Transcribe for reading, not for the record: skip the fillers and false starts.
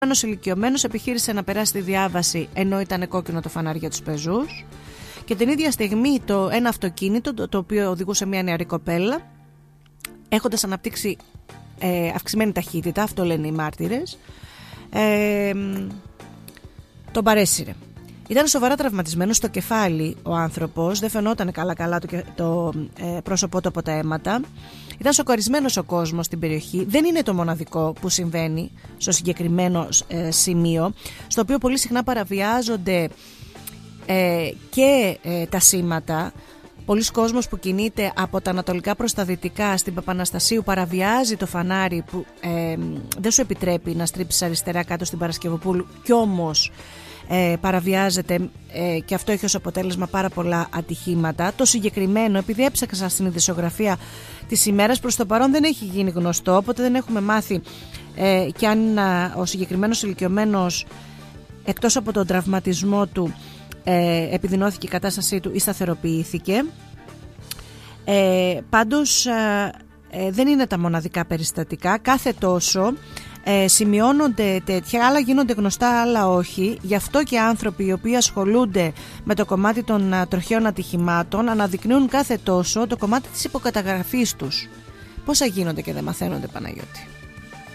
Ένας ηλικιωμένος επιχείρησε να περάσει τη διάβαση ενώ ήταν κόκκινο το φανάρι για τους πεζούς. Και την ίδια στιγμή ένα αυτοκίνητο το οποίο οδηγούσε μια νεαρή κοπέλα, έχοντας αναπτύξει αυξημένη ταχύτητα, αυτό λένε οι μάρτυρες, τον παρέσυρε. Ήταν σοβαρά τραυματισμένος στο κεφάλι ο άνθρωπος, δεν φαινόταν καλά το πρόσωπό του από τα αίματα. Ήταν σοκαρισμένος ο κόσμος στην περιοχή. Δεν είναι το μοναδικό που συμβαίνει στο συγκεκριμένο σημείο, στο οποίο πολύ συχνά παραβιάζονται και τα σήματα. Πολλοί κόσμος που κινείται από τα ανατολικά προς τα δυτικά στην Παπαναστασίου παραβιάζει το φανάρι που δεν σου επιτρέπει να στρίψεις αριστερά κάτω στην Παρασκευοπούλου, κι όμως παραβιάζεται και αυτό έχει ως αποτέλεσμα πάρα πολλά ατυχήματα. Το συγκεκριμένο, επειδή έψαξα στην ειδησιογραφία της ημέρας, προς το παρόν δεν έχει γίνει γνωστό, οπότε δεν έχουμε μάθει και αν ο συγκεκριμένος ηλικιωμένος, εκτός από τον τραυματισμό του, επιδεινώθηκε η κατάστασή του ή σταθεροποιήθηκε. Πάντως δεν είναι τα μοναδικά περιστατικά. Κάθε τόσο σημειώνονται τέτοια, άλλα γίνονται γνωστά, άλλα όχι. Γι' αυτό και άνθρωποι οι οποίοι ασχολούνται με το κομμάτι των τροχαίων ατυχημάτων αναδεικνύουν κάθε τόσο το κομμάτι της υποκαταγραφής τους. Πόσα γίνονται και δεν μαθαίνονται, Παναγιώτη?